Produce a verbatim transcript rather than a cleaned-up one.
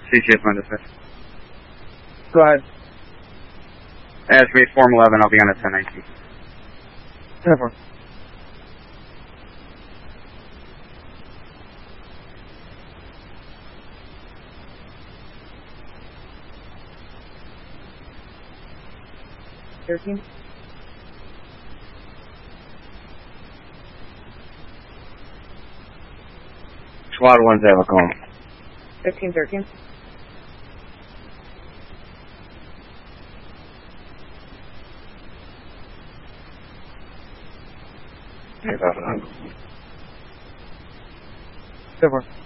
C C S one dispatch. Go ahead. Ask me Form eleven, I'll be on at ten nineteen. ten four. Thirteen. Squad one's at Macomb. Fifteen thirteen. Hey, about ten four.